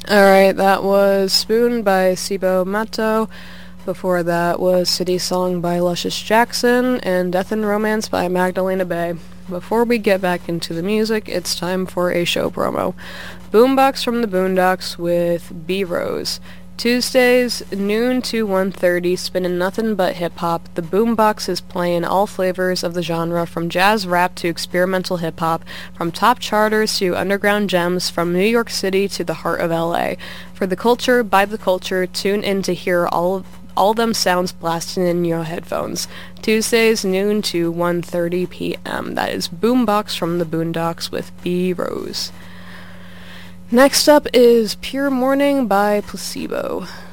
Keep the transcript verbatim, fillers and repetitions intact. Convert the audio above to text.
Alright, that was Spoon by Sibo Matto. Before that was City Song by Luscious Jackson and Death and Romance by Magdalena Bay. Before we get back into the music, it's time for a show promo. Boombox from the Boondocks with B-Rose. Tuesdays, noon to one thirty, spinning nothing but hip-hop. The Boombox is playing all flavors of the genre, from jazz rap to experimental hip-hop, from top charters to underground gems, from New York City to the heart of L A. For the culture, by the culture, tune in to hear all of all them sounds blasting in your headphones. Tuesdays, noon to one thirty p.m. That is Boombox from the Boondocks with B-Rose. Next up is Pure Morning by Placebo.